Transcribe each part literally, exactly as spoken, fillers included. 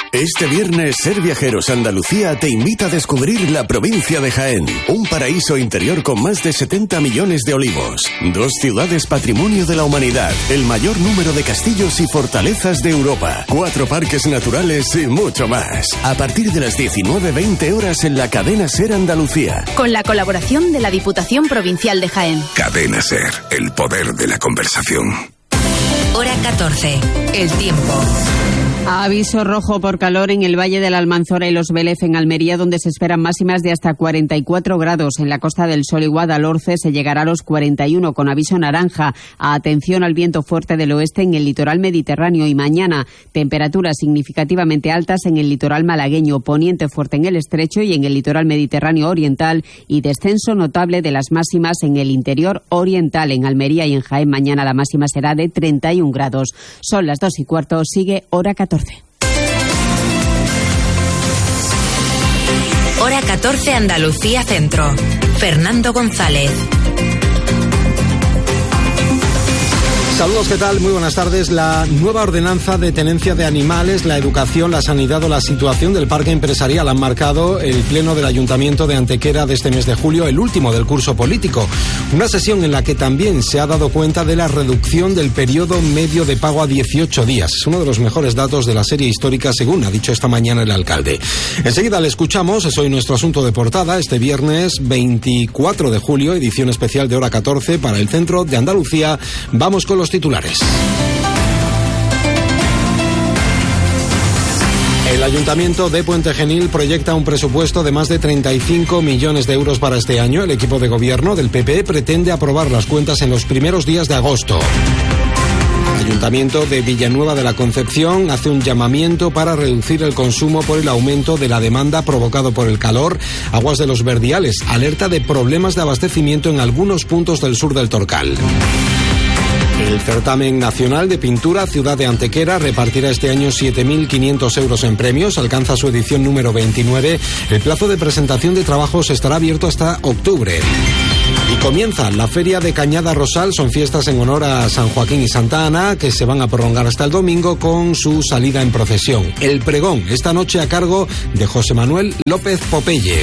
Este viernes, Ser Viajeros Andalucía te invita a descubrir la provincia de Jaén, un paraíso interior con más de setenta millones de olivos, dos ciudades patrimonio de la humanidad, el mayor número de castillos y fortalezas de Europa, cuatro parques naturales y mucho más. A partir de las diecinueve veinte horas en la cadena Ser Andalucía. Con la colaboración de la Diputación Provincial de Jaén. Cadena Ser, el poder de la conversación. Hora catorce, el tiempo. Aviso rojo por calor en el Valle de la Almanzora y Los Vélez en Almería, donde se esperan máximas de hasta cuarenta y cuatro grados. En la Costa del Sol y Guadalhorce se llegará a los cuarenta y uno, con aviso naranja. Atención al viento fuerte del oeste en el litoral mediterráneo. Y mañana, temperaturas significativamente altas en el litoral malagueño, poniente fuerte en el estrecho y en el litoral mediterráneo oriental, y descenso notable de las máximas en el interior oriental. En Almería y en Jaén mañana la máxima será de treinta y un grados. Son las dos y cuarto, sigue Hora catorce. Hora catorce, Andalucía Centro. Fernando González. Saludos, ¿qué tal? Muy buenas tardes. La nueva ordenanza de tenencia de animales, la educación, la sanidad o la situación del parque empresarial han marcado el pleno del Ayuntamiento de Antequera de este mes de julio, el último del curso político. Una sesión en la que también se ha dado cuenta de la reducción del periodo medio de pago a dieciocho días. Es uno de los mejores datos de la serie histórica, según ha dicho esta mañana el alcalde. Enseguida le escuchamos, es hoy nuestro asunto de portada, este viernes veinticuatro de julio, edición especial de Hora catorce para el centro de Andalucía. Vamos con los titulares. El Ayuntamiento de Puente Genil proyecta un presupuesto de más de treinta y cinco millones de euros para este año. El equipo de gobierno del P P pretende aprobar las cuentas en los primeros días de agosto. El Ayuntamiento de Villanueva de la Concepción hace un llamamiento para reducir el consumo por el aumento de la demanda provocado por el calor. Aguas de los Verdiales alerta de problemas de abastecimiento en algunos puntos del sur del Torcal. El certamen nacional de pintura Ciudad de Antequera repartirá este año siete mil quinientos euros en premios, alcanza su edición número veintinueve. El plazo de presentación de trabajos estará abierto hasta octubre. Y comienza la Feria de Cañada Rosal, son fiestas en honor a San Joaquín y Santa Ana que se van a prolongar hasta el domingo con su salida en procesión. El pregón, esta noche a cargo de José Manuel López Popeye.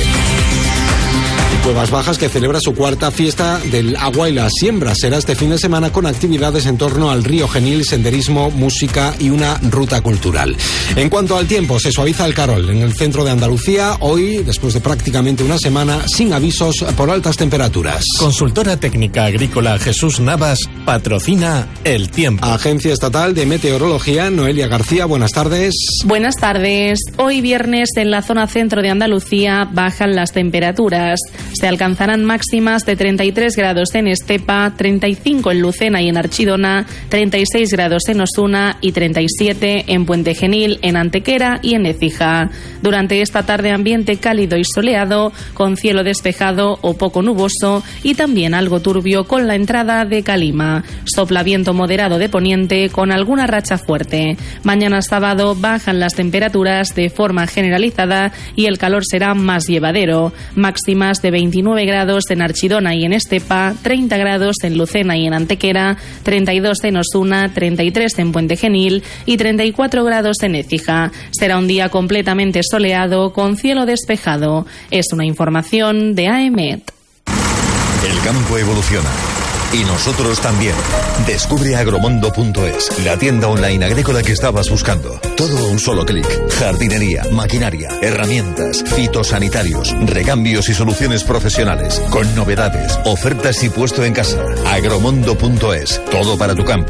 Cuevas Bajas, que celebra su cuarta fiesta del agua y la siembra. Será este fin de semana con actividades en torno al río Genil, senderismo, música y una ruta cultural. En cuanto al tiempo, se suaviza el Carol en el centro de Andalucía. Hoy, después de prácticamente una semana, sin avisos por altas temperaturas. Consultora técnica agrícola Jesús Navas patrocina el tiempo. Agencia Estatal de Meteorología, Noelia García, buenas tardes. Buenas tardes. Hoy viernes en la zona centro de Andalucía bajan las temperaturas. Se alcanzarán máximas de treinta y tres grados en Estepa, treinta y cinco en Lucena y en Archidona, treinta y seis grados en Osuna y treinta y siete en Puente Genil, en Antequera y en Écija. Durante esta tarde ambiente cálido y soleado, con cielo despejado o poco nuboso y también algo turbio con la entrada de calima. Sopla viento moderado de poniente con alguna racha fuerte. Mañana sábado bajan las temperaturas de forma generalizada y el calor será más llevadero. Máximas de veintinueve grados en Archidona y en Estepa, treinta grados en Lucena y en Antequera, treinta y dos en Osuna, treinta y tres en Puente Genil y treinta y cuatro grados en Écija. Será un día completamente soleado con cielo despejado. Es una información de A E M E T. El campo evoluciona. Y nosotros también. Descubre agromondo punto es, la tienda online agrícola que estabas buscando. Todo a un solo clic. Jardinería, maquinaria, herramientas, fitosanitarios, recambios y soluciones profesionales. Con novedades, ofertas y puesto en casa. agromondo punto es. Todo para tu campo.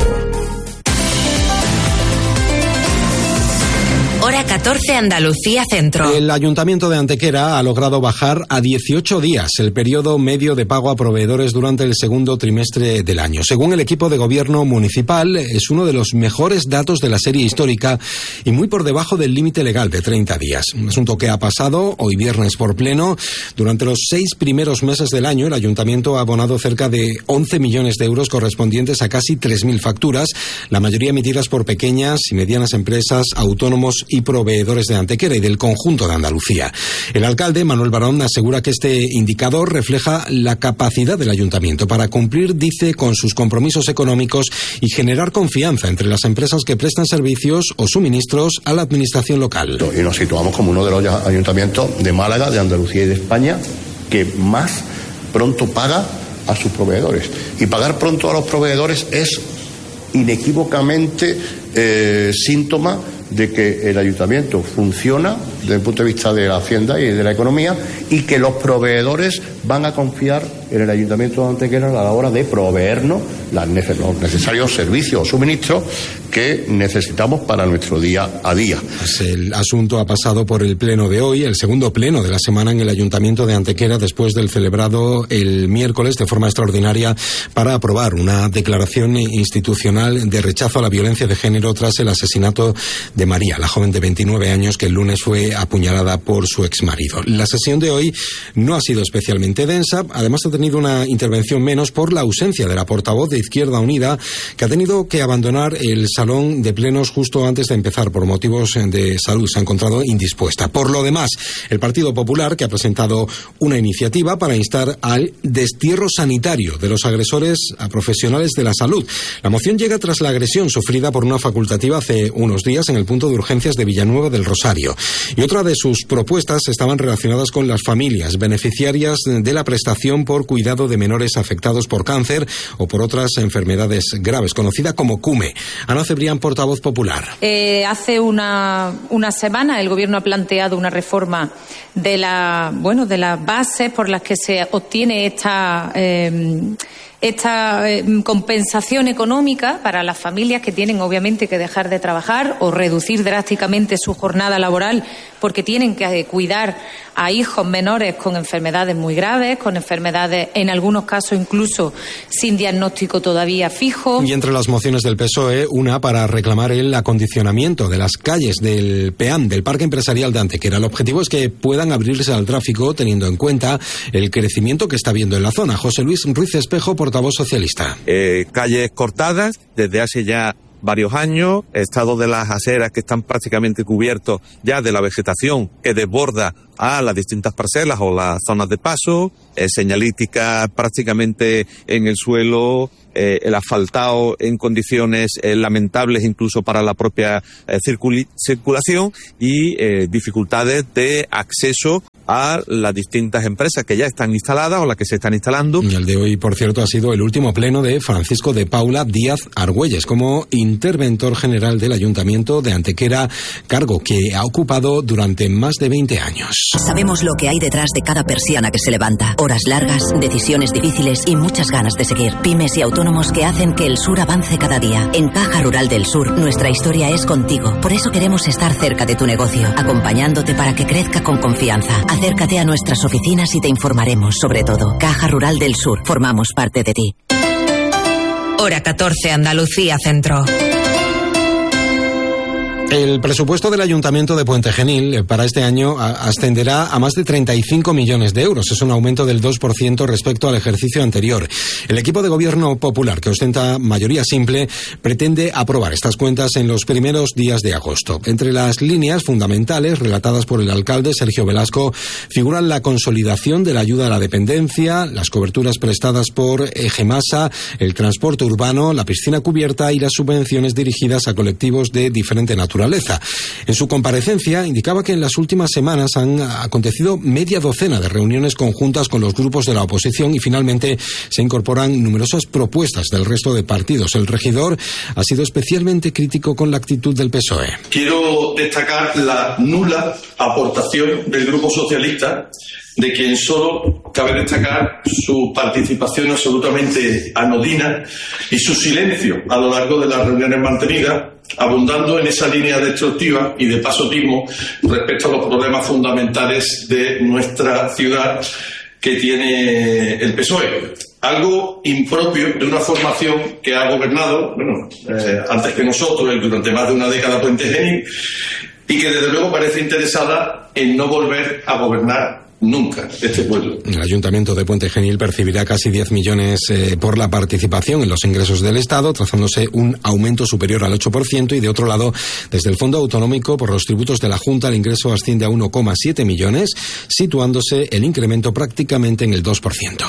Hora catorce, Andalucía Centro. El Ayuntamiento de Antequera ha logrado bajar a dieciocho días el periodo medio de pago a proveedores durante el segundo trimestre del año. Según el equipo de gobierno municipal, es uno de los mejores datos de la serie histórica y muy por debajo del límite legal de treinta días. Un asunto que ha pasado hoy viernes por pleno. Durante los seis primeros meses del año, el Ayuntamiento ha abonado cerca de once millones de euros correspondientes a casi tres mil facturas, la mayoría emitidas por pequeñas y medianas empresas, autónomos y y proveedores de Antequera y del conjunto de Andalucía. El alcalde, Manuel Barón, asegura que este indicador refleja la capacidad del ayuntamiento para cumplir, dice, con sus compromisos económicos y generar confianza entre las empresas que prestan servicios o suministros a la administración local. Y nos situamos como uno de los ayuntamientos de Málaga, de Andalucía y de España que más pronto paga a sus proveedores. Y pagar pronto a los proveedores es inequívocamente eh, síntoma de que el ayuntamiento funciona desde el punto de vista de la hacienda y de la economía, y que los proveedores van a confiar en el ayuntamiento de Antequera a la hora de proveernos las neces- los necesarios servicios o suministros que necesitamos para nuestro día a día. Pues el asunto ha pasado por el pleno de hoy, el segundo pleno de la semana en el ayuntamiento de Antequera, después del celebrado el miércoles de forma extraordinaria para aprobar una declaración institucional de rechazo a la violencia de género tras el asesinato de María, la joven de veintinueve años que el lunes fue apuñalada por su exmarido. La sesión de hoy no ha sido especialmente densa, además ha tenido una intervención menos por la ausencia de la portavoz de Izquierda Unida, que ha tenido que abandonar el salón de plenos justo antes de empezar por motivos de salud. Se ha encontrado indispuesta. Por lo demás, el Partido Popular, que ha presentado una iniciativa para instar al destierro sanitario de los agresores a profesionales de la salud. La moción llega tras la agresión sufrida por una facultativa hace unos días en el punto de urgencias de Villanueva del Rosario. Y otra de sus propuestas estaban relacionadas con las familias beneficiarias de la prestación por cuidado de menores afectados por cáncer o por otras enfermedades graves, conocida como CUME. Ana Cebrián, portavoz popular. Eh, hace una, una semana el Gobierno ha planteado una reforma de la, bueno, de las bases por las que se obtiene esta eh, esta eh, compensación económica para las familias que tienen obviamente que dejar de trabajar o reducir drásticamente su jornada laboral porque tienen que cuidar a hijos menores con enfermedades muy graves, con enfermedades en algunos casos incluso sin diagnóstico todavía fijo. Y entre las mociones del P S O E, una para reclamar el acondicionamiento de las calles del PEAM, del Parque Empresarial de Antequera. El objetivo es que puedan abrirse al tráfico teniendo en cuenta el crecimiento que está habiendo en la zona. José Luis Ruiz Espejo, portavoz socialista. Eh, calles cortadas desde hace ya varios años, estado de las aceras que están prácticamente cubiertos ya de la vegetación que desborda a las distintas parcelas o las zonas de paso, eh, señalítica prácticamente en el suelo, eh, el asfaltado en condiciones eh, lamentables incluso para la propia eh, circul- circulación y eh, dificultades de acceso a las distintas empresas que ya están instaladas o las que se están instalando. Y el de hoy, por cierto, ha sido el último pleno de Francisco de Paula Díaz Argüelles como interventor general del Ayuntamiento de Antequera, cargo que ha ocupado durante más de veinte años. Sabemos lo que hay detrás de cada persiana que se levanta. Horas largas, decisiones difíciles y muchas ganas de seguir. Pymes y autónomos que hacen que el sur avance cada día. En Caja Rural del Sur, nuestra historia es contigo. Por eso queremos estar cerca de tu negocio, acompañándote para que crezca con confianza. Acércate a nuestras oficinas y te informaremos sobre todo. Caja Rural del Sur, formamos parte de ti. Hora catorce, Andalucía Centro. El presupuesto del Ayuntamiento de Puente Genil para este año ascenderá a más de treinta y cinco millones de euros. Es un aumento del dos por ciento respecto al ejercicio anterior. El equipo de gobierno popular, que ostenta mayoría simple, pretende aprobar estas cuentas en los primeros días de agosto. Entre las líneas fundamentales relatadas por el alcalde Sergio Velasco figuran la consolidación de la ayuda a la dependencia, las coberturas prestadas por Egemasa, el transporte urbano, la piscina cubierta y las subvenciones dirigidas a colectivos de diferente naturaleza. En su comparecencia indicaba que en las últimas semanas han acontecido media docena de reuniones conjuntas con los grupos de la oposición y finalmente se incorporan numerosas propuestas del resto de partidos. El regidor ha sido especialmente crítico con la actitud del P S O E. Quiero destacar la nula aportación del Grupo Socialista, de quien solo cabe destacar su participación absolutamente anodina y su silencio a lo largo de las reuniones mantenidas, abundando en esa línea destructiva y de pasotismo respecto a los problemas fundamentales de nuestra ciudad que tiene el P S O E. Algo impropio de una formación que ha gobernado, bueno, eh, antes que nosotros, durante más de una década Puente Genil, y que desde luego parece interesada en no volver a gobernar nunca este pueblo. El Ayuntamiento de Puente Genil percibirá casi diez millones eh, por la participación en los ingresos del Estado, trazándose un aumento superior al ocho por ciento, y de otro lado, desde el Fondo Autonómico por los tributos de la Junta, el ingreso asciende a uno coma siete millones, situándose el incremento prácticamente en el dos por ciento.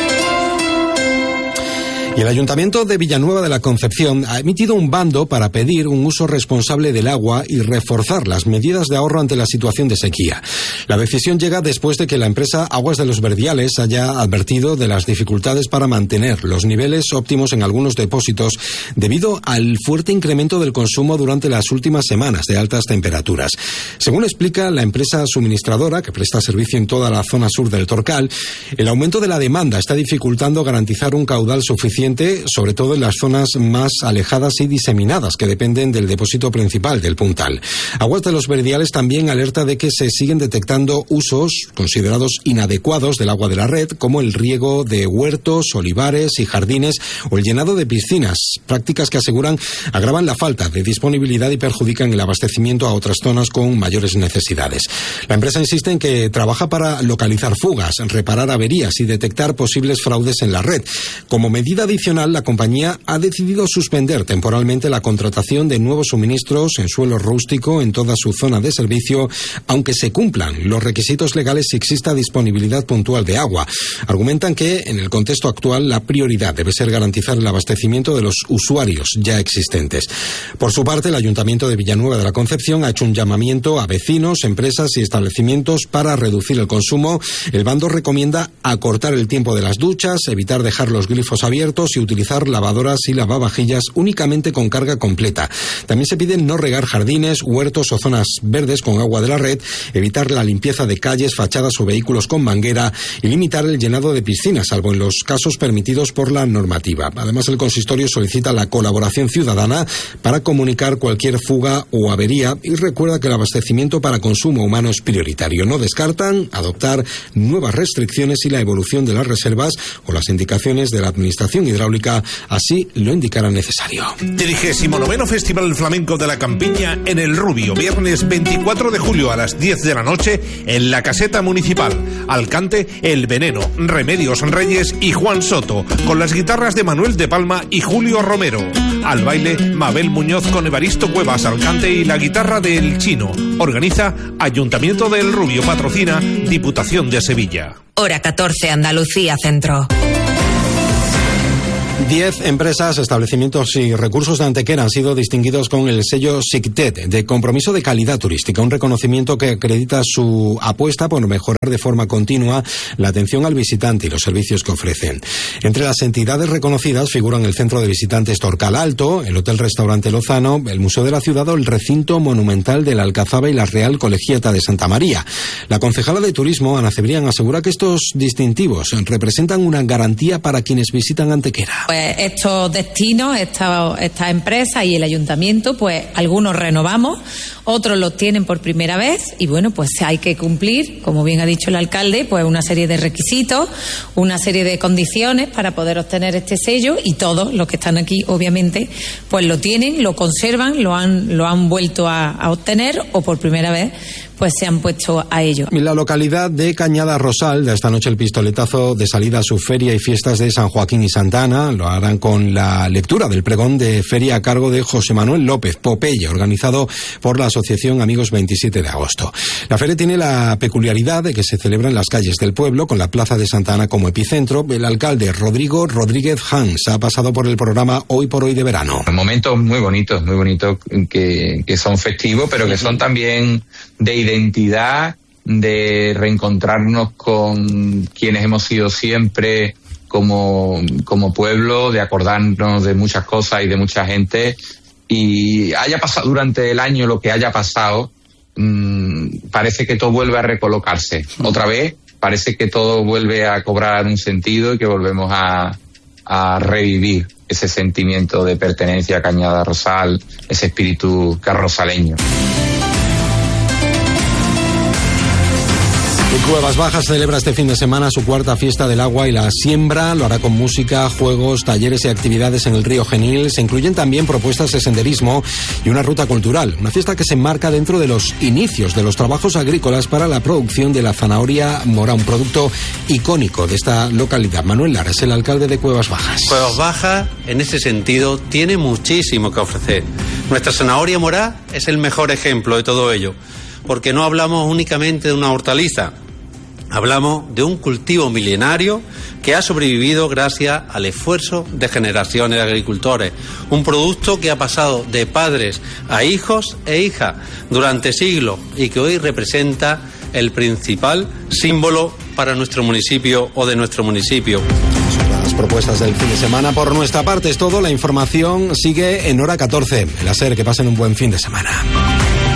Y el Ayuntamiento de Villanueva de la Concepción ha emitido un bando para pedir un uso responsable del agua y reforzar las medidas de ahorro ante la situación de sequía. La decisión llega después de que la empresa Aguas de los Verdiales haya advertido de las dificultades para mantener los niveles óptimos en algunos depósitos debido al fuerte incremento del consumo durante las últimas semanas de altas temperaturas. Según explica la empresa suministradora, que presta servicio en toda la zona sur del Torcal, el aumento de la demanda está dificultando garantizar un caudal suficiente, sobre todo en las zonas más alejadas y diseminadas que dependen del depósito principal del Puntal. Aguas de los Verdiales también alerta de que se siguen detectando usos considerados inadecuados del agua de la red, como el riego de huertos, olivares y jardines o el llenado de piscinas, prácticas que aseguran agravan la falta de disponibilidad y perjudican el abastecimiento a otras zonas con mayores necesidades. La empresa insiste en que trabaja para localizar fugas, reparar averías y detectar posibles fraudes en la red. Como medida adicional, la compañía ha decidido suspender temporalmente la contratación de nuevos suministros en suelo rústico en toda su zona de servicio, aunque se cumplan los requisitos legales y exista disponibilidad puntual de agua. Argumentan que, en el contexto actual, la prioridad debe ser garantizar el abastecimiento de los usuarios ya existentes. Por su parte, el Ayuntamiento de Villanueva de la Concepción ha hecho un llamamiento a vecinos, empresas y establecimientos para reducir el consumo. El bando recomienda acortar el tiempo de las duchas, evitar dejar los grifos abiertos y utilizar lavadoras y lavavajillas únicamente con carga completa. También se pide no regar jardines, huertos o zonas verdes con agua de la red, evitar la limpieza de calles, fachadas o vehículos con manguera y limitar el llenado de piscinas, salvo en los casos permitidos por la normativa. Además, el consistorio solicita la colaboración ciudadana para comunicar cualquier fuga o avería y recuerda que el abastecimiento para consumo humano es prioritario. No descartan adoptar nuevas restricciones y la evolución de las reservas o las indicaciones de la Administración hidráulica así lo indicará necesario. trigésimo noveno Festival Flamenco de la Campiña en El Rubio, viernes veinticuatro de julio a las diez de la noche en la Caseta Municipal. Al cante El Veneno, Remedios Reyes y Juan Soto, con las guitarras de Manuel de Palma y Julio Romero. Al baile Mabel Muñoz con Evaristo Cuevas al cante y la guitarra de El Chino. Organiza Ayuntamiento de El Rubio, patrocina Diputación de Sevilla. Hora catorce, Andalucía Centro. Diez empresas, establecimientos y recursos de Antequera han sido distinguidos con el sello SICTET de compromiso de calidad turística, un reconocimiento que acredita su apuesta por mejorar de forma continua la atención al visitante y los servicios que ofrecen. Entre las entidades reconocidas figuran el Centro de Visitantes Torcal Alto, el Hotel Restaurante Lozano, el Museo de la Ciudad o el Recinto Monumental de la Alcazaba y la Real Colegiata de Santa María. La concejala de Turismo, Ana Cebrián, asegura que estos distintivos representan una garantía para quienes visitan Antequera. Pues estos destinos, esta, esta empresa y el ayuntamiento, pues algunos renovamos, otros los tienen por primera vez y bueno, pues hay que cumplir, como bien ha dicho el alcalde, pues una serie de requisitos, una serie de condiciones para poder obtener este sello y todos los que están aquí, obviamente, pues lo tienen, lo conservan, lo han, lo han vuelto a, a obtener o por primera vez pues se han puesto a ello. En la localidad de Cañada Rosal, de esta noche el pistoletazo de salida a su feria y fiestas de San Joaquín y Santa Ana. Lo harán con la lectura del pregón de feria a cargo de José Manuel López, Popeye, organizado por la Asociación Amigos veintisiete de agosto. La feria tiene la peculiaridad de que se celebra en las calles del pueblo, con la plaza de Santa Ana como epicentro. El alcalde Rodrigo Rodríguez Hans ha pasado por el programa Hoy por Hoy de verano. Momentos muy bonitos, muy bonitos, que, que son festivos, pero que son también de identidad, de reencontrarnos con quienes hemos sido siempre como, como pueblo, de acordarnos de muchas cosas y de mucha gente, y haya pasado durante el año lo que haya pasado, mmm, parece que todo vuelve a recolocarse. Otra vez, parece que todo vuelve a cobrar un sentido y que volvemos a, a revivir ese sentimiento de pertenencia a Cañada Rosal, ese espíritu carrosaleño. Cuevas Bajas celebra este fin de semana su cuarta fiesta del agua y la siembra. Lo hará con música, juegos, talleres y actividades en el río Genil. Se incluyen también propuestas de senderismo y una ruta cultural. Una fiesta que se enmarca dentro de los inicios de los trabajos agrícolas para la producción de la zanahoria mora, un producto icónico de esta localidad. Manuel Lara es el alcalde de Cuevas Bajas. Cuevas Bajas, en ese sentido, tiene muchísimo que ofrecer. Nuestra zanahoria mora es el mejor ejemplo de todo ello, porque no hablamos únicamente de una hortaliza. Hablamos de un cultivo milenario que ha sobrevivido gracias al esfuerzo de generaciones de agricultores. Un producto que ha pasado de padres a hijos e hijas durante siglos y que hoy representa el principal símbolo para nuestro municipio o de nuestro municipio. Las propuestas del fin de semana. Por nuestra parte es todo. La información sigue en hora catorce. El A S E R, que pasen un buen fin de semana.